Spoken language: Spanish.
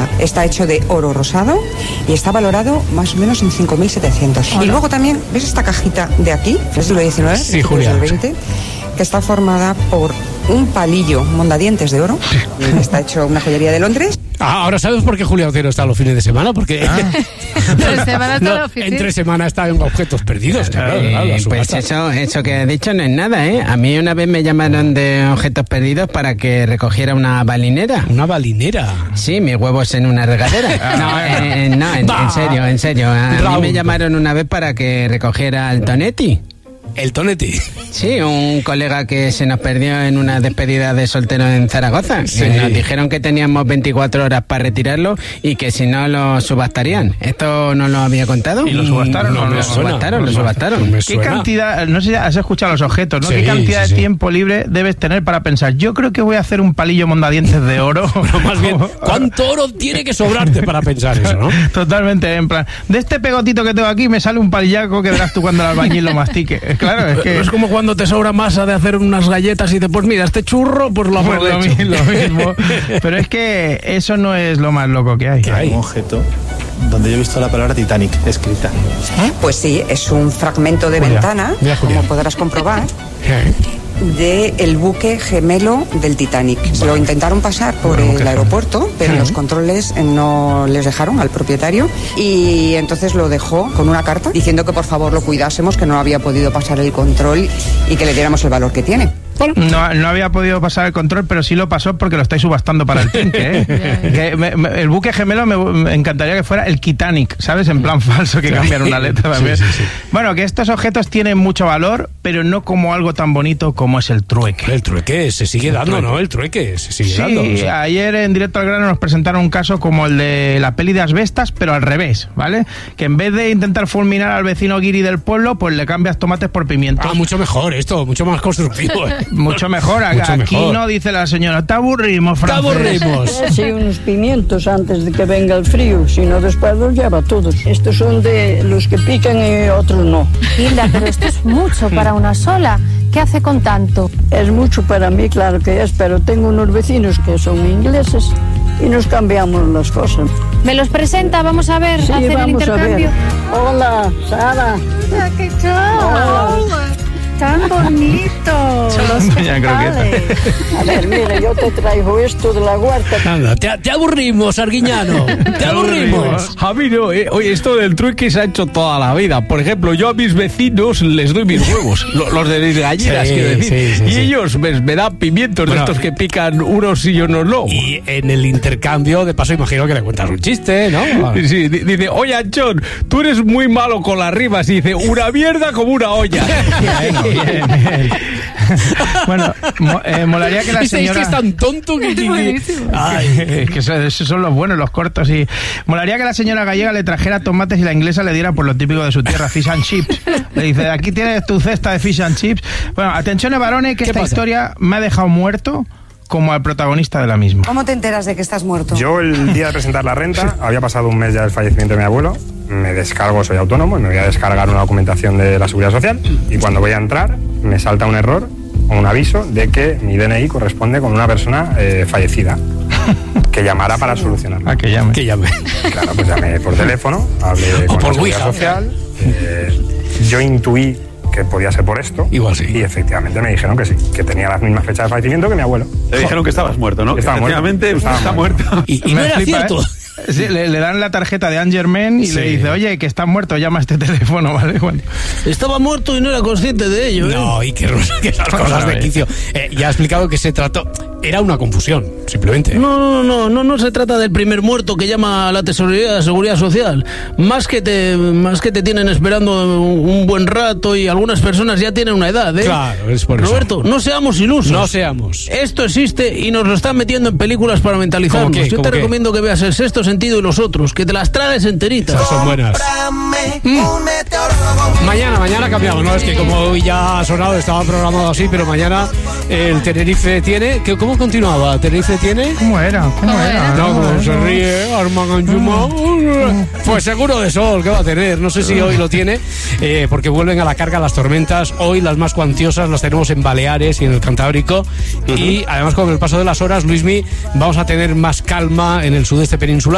Está hecho de oro rosado y está valorado más o menos en 5.700. Y luego también, ¿ves esta cajita de aquí? Es siglo XIX, sí, Julia, siglo XX, que está formada por un palillo mondadientes de oro. Está hecho una joyería de Londres. Ahora sabes por qué Julia Otero está los fines de semana, porque Entre semana está la oficina. Entre semana está en objetos perdidos. Claro, pues eso que has dicho no es nada, ¿eh? A mí una vez me llamaron de objetos perdidos para que recogiera una balinera. ¿Una balinera? Sí, mis huevos en una regadera. En serio. A mí me llamaron una vez para que recogiera el Tonetti. ¿El Tonetti? Sí, un colega que se nos perdió en una despedida de soltero en Zaragoza. Sí. Nos dijeron que teníamos 24 horas para retirarlo y que si no lo subastarían. ¿Esto no lo había contado? ¿Y lo subastaron? Lo subastaron. ¿Qué cantidad, no sé si has escuchado los objetos, ¿no? Sí, ¿Qué cantidad sí, de tiempo libre debes tener para pensar? Yo creo que voy a hacer un palillo mondadientes de oro. Pero más bien, ¿cuánto oro tiene que sobrarte para pensar eso, no? Totalmente, en plan, de este pegotito que tengo aquí me sale un palillaco que verás tú cuando el albañil lo mastique. Claro, es que... Es como cuando te sobra masa de hacer unas galletas y te pues mira, este churro, pues lo aprovecho. Lo mismo. Pero es que eso no es lo más loco que hay. Hay un objeto donde yo he visto la palabra Titanic escrita. Pues sí, es un fragmento de ventana, como podrás comprobar, del buque gemelo del Titanic. Se lo intentaron pasar por el aeropuerto, pero los controles no les dejaron al propietario y entonces lo dejó con una carta diciendo que por favor lo cuidásemos, que no había podido pasar el control y que le diéramos el valor que tiene. No había podido pasar el control, pero sí lo pasó porque lo estáis subastando para el tinque, ¿eh? El buque gemelo me encantaría que fuera el Titanic, ¿sabes? En plan falso, que cambian una letra también. Sí. Bueno, que estos objetos tienen mucho valor, pero no como algo tan bonito como es el trueque. El trueque se sigue dando, ¿no? El trueque se sigue dando. Sí, ayer en Directo al Grano nos presentaron un caso como el de la peli de Asbestas, pero al revés, ¿vale? Que en vez de intentar fulminar al vecino guiri del pueblo, pues le cambias tomates por pimientos. Mucho mejor esto, mucho más constructivo, ¿eh? Mucho mejor. Aquí no, dice la señora, te aburrimos, francés. Te aburrimos. Sí, unos pimientos antes de que venga el frío, si no después los lleva todos. Estos son de los que pican y otros no. Hilda, pero esto es mucho para una sola. ¿Qué hace con tanto? Es mucho para mí, claro que es, pero tengo unos vecinos que son ingleses y nos cambiamos las cosas. ¿Me los presenta? Vamos a ver, sí, hacer el intercambio. Hola, Sara. ¿Qué tal? Tan bonito. Los cristales. A ver, mira, yo te traigo esto de la huerta. Anda, te aburrimos, Arguiñano. Te aburrimos. A mí no, oye, esto del trueque se ha hecho toda la vida. Por ejemplo, yo a mis vecinos les doy mis huevos, los de mis gallinas, quiero decir. Sí, ellos me dan pimientos de estos que pican unos y unos no. Y en el intercambio, de paso, imagino que le cuentas un chiste, ¿no? Sí, dice, oye, Anchón, tú eres muy malo con las rimas. Y dice, una mierda como una olla. Bien. Bueno, molaría que la señora... Es que es tan tonto que... Es que esos son los buenos, los cortos. Y molaría que la señora gallega le trajera tomates y la inglesa le diera por lo típico de su tierra, fish and chips. Le dice, aquí tienes tu cesta de fish and chips. Bueno, atención, varones, que esta historia me ha dejado muerto como al protagonista de la misma. ¿Cómo te enteras de que estás muerto? Yo el día de presentar la renta, había pasado un mes ya del fallecimiento de mi abuelo, me descargo, soy autónomo, y me voy a descargar una documentación de la Seguridad Social y cuando voy a entrar me salta un error o un aviso de que mi DNI corresponde con una persona fallecida. Que llamara para solucionarlo. Que llame. Claro, pues llamé por teléfono, hablé con la Seguridad Social, yo intuí que podía ser por esto. Igual sí. Y efectivamente me dijeron que sí, que tenía las mismas fechas de fallecimiento que mi abuelo. Te dijeron que estabas muerto, ¿no? Efectivamente, está muerto. Y no era cierto. Sí, le dan la tarjeta de Angerman y le dice, oye, que está muerto, llama a este teléfono, ¿vale? Bueno. Estaba muerto y no era consciente de ello, ¿eh? No, y que esas cosas de quicio. Ya ha explicado que se trató... Era una confusión, simplemente. No se trata del primer muerto que llama a la Tesorería de Seguridad Social. Más que te tienen esperando un buen rato y algunas personas ya tienen una edad, ¿eh? Claro, es por Roberto, no seamos ilusos. No seamos. Esto existe y nos lo están metiendo en películas para mentalizarnos. Yo te recomiendo que veas El Sexto Sentido y los otros, que te las traes enteritas. Esas son buenas. Mañana cambiamos, ¿no? Es que como hoy ya ha sonado, estaba programado así, pero mañana el Tenerife tiene... ¿Cómo continuaba? ¿Tenerife tiene? ¿Cómo era? No, como se ríe Armand Anjuma. Pues seguro de sol que va a tener. No sé si hoy lo tiene, porque vuelven a la carga las tormentas. Hoy las más cuantiosas las tenemos en Baleares y en el Cantábrico. Y además con el paso de las horas, Luismi, vamos a tener más calma en el sudeste peninsular.